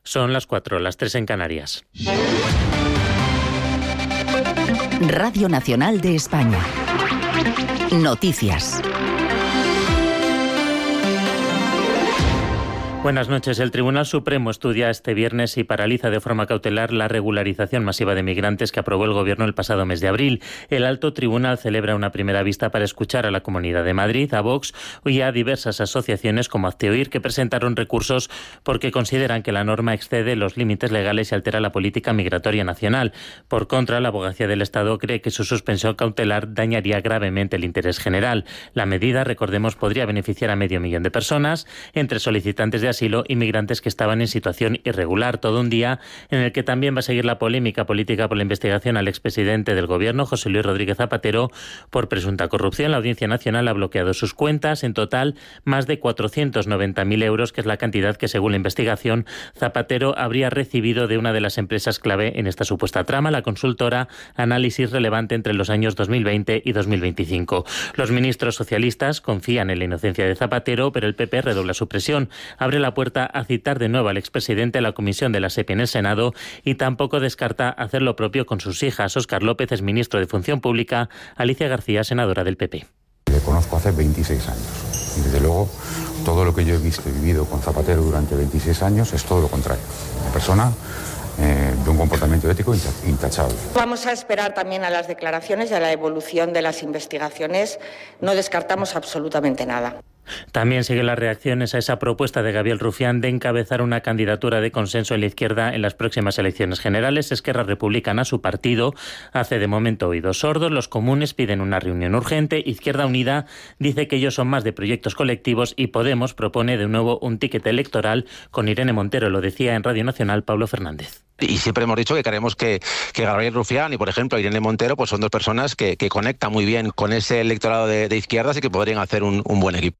Son las 4, las 3 en Canarias. Radio Nacional de España. Noticias. Buenas noches. El Tribunal Supremo estudia este viernes y paraliza de forma cautelar la regularización masiva de migrantes que aprobó el Gobierno el pasado mes de abril. El Alto Tribunal celebra una primera vista para escuchar a la Comunidad de Madrid, a Vox y a diversas asociaciones como Hazte que presentaron recursos porque consideran que la norma excede los límites legales y altera la política migratoria nacional. Por contra, la Abogacía del Estado cree que su suspensión cautelar dañaría gravemente el interés general. La medida, recordemos, podría beneficiar a 500.000 de personas, entre solicitantes de asilo y migrantes que estaban en situación irregular. Todo un día en el que también va a seguir la polémica política por la investigación al expresidente del Gobierno, José Luis Rodríguez Zapatero, por presunta corrupción. La Audiencia Nacional ha bloqueado sus cuentas. En total, más de 490.000 euros, que es la cantidad que, según la investigación, Zapatero habría recibido de una de las empresas clave en esta supuesta trama, la consultora Análisis Relevante, entre los años 2020 y 2025. Los ministros socialistas confían en la inocencia de Zapatero, pero el PP redobla su presión. Abre la puerta a citar de nuevo al expresidente a la comisión de la SEPI en el Senado y tampoco descarta hacer lo propio con sus hijas. Óscar López es ministro de Función Pública, Alicia García, senadora del PP. Le conozco hace 26 años y desde luego todo lo que yo he visto y vivido con Zapatero durante 26 años es todo lo contrario. Una persona de un comportamiento ético intachable. Vamos a esperar también a las declaraciones y a la evolución de las investigaciones. No descartamos absolutamente nada. También siguen las reacciones a esa propuesta de Gabriel Rufián de encabezar una candidatura de consenso en la izquierda en las próximas elecciones generales. Esquerra Republicana, su partido, hace de momento oídos sordos. Los comunes piden una reunión urgente. Izquierda Unida dice que ellos son más de proyectos colectivos y Podemos propone de nuevo un ticket electoral con Irene Montero. Lo decía en Radio Nacional Pablo Fernández. Y siempre hemos dicho que queremos que Gabriel Rufián y, por ejemplo, Irene Montero pues son dos personas que conectan muy bien con ese electorado de izquierdas y que podrían hacer un buen equipo.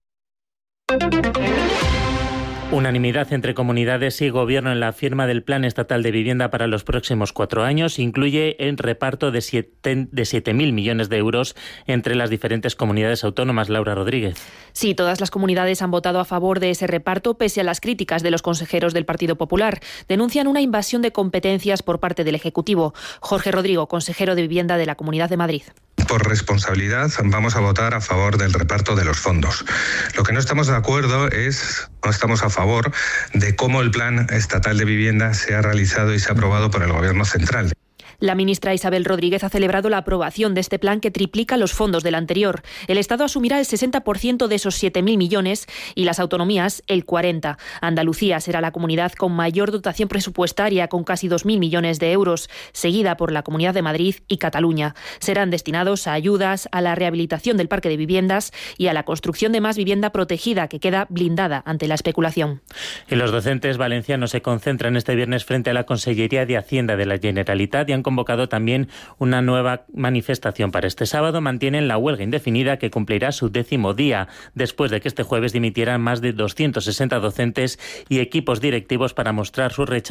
Unanimidad entre comunidades y gobierno en la firma del Plan Estatal de Vivienda para los próximos 4 años. Incluye el reparto de 7.000 millones de euros entre las diferentes comunidades autónomas. Laura Rodríguez. Sí, todas las comunidades han votado a favor de ese reparto, pese a las críticas de los consejeros del Partido Popular. Denuncian una invasión de competencias por parte del Ejecutivo. Jorge Rodrigo, consejero de Vivienda de la Comunidad de Madrid. Por responsabilidad vamos a votar a favor del reparto de los fondos. Lo que no estamos de acuerdo no estamos a favor de cómo el Plan Estatal de Vivienda se ha realizado y se ha aprobado por el Gobierno central. La ministra Isabel Rodríguez ha celebrado la aprobación de este plan que triplica los fondos del anterior. El Estado asumirá el 60% de esos 7.000 millones y las autonomías el 40%. Andalucía será la comunidad con mayor dotación presupuestaria, con casi 2.000 millones de euros, seguida por la Comunidad de Madrid y Cataluña. Serán destinados a ayudas, a la rehabilitación del parque de viviendas y a la construcción de más vivienda protegida, que queda blindada ante la especulación. Y los docentes valencianos se concentran este viernes frente a la Consellería de Hacienda de la Generalitat y han convocado también una nueva manifestación para este sábado. Mantienen la huelga indefinida, que cumplirá su 10º día, después de que este jueves dimitieran más de 260 docentes y equipos directivos para mostrar su rechazo